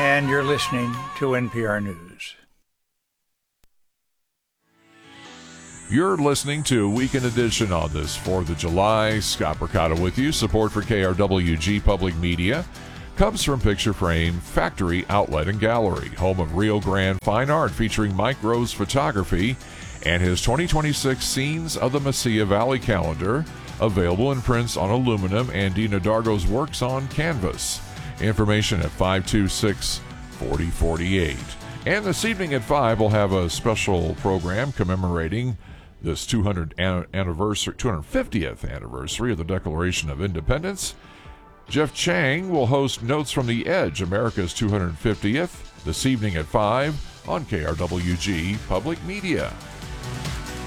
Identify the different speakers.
Speaker 1: and you're listening to NPR News.
Speaker 2: You're listening to Weekend Edition on this 4th of July. Scott Mercado with you. Support for KRWG Public Media comes from Picture Frame Factory Outlet and Gallery, home of Rio Grande Fine Art, featuring Mike Rose Photography and his 2026 Scenes of the Mesilla Valley calendar, available in prints on aluminum and Dina Dargo's works on canvas. Information at 526-4048. And this evening at 5, we'll have a special program commemorating this 250th anniversary of the Declaration of Independence. Jeff Chang will host Notes from the Edge, America's 250th, this evening at 5 on KRWG Public Media.